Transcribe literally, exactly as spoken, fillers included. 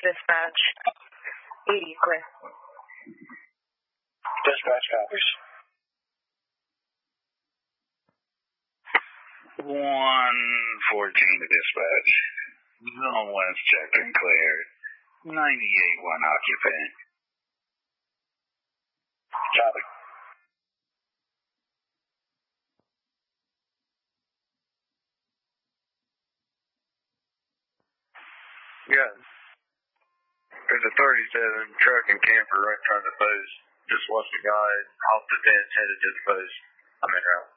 dispatch. eighty, clear. Dispatch copies. one fourteen to dispatch. Zone one's checked and cleared. ninety-eight, one occupant. Copy. Yeah. There's a thirty-seven truck and camper right in front of the post. Just watched the guy off the fence headed to the post. I'm in route.